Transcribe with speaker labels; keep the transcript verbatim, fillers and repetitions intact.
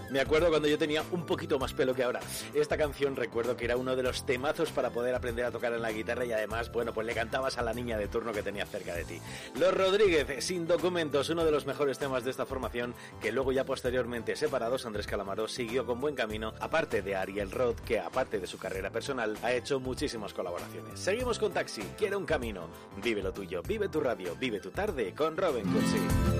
Speaker 1: Me acuerdo cuando yo tenía un poquito más pelo que ahora. Esta canción recuerdo que era uno de los temazos para poder aprender a tocar en la guitarra y además, bueno, pues le cantabas a la niña de turno que tenías cerca de ti. Los Rodríguez, Sin Documentos, uno de los mejores temas de esta formación, que luego ya posteriormente separados, Andrés Calamaro siguió con buen camino, aparte de Ariel Roth, que aparte de su carrera personal, ha hecho muchísimas colaboraciones. Seguimos con Taxi, Quiero un camino, vive lo tuyo, vive tu radio, vive tu tarde con Robin Cursi.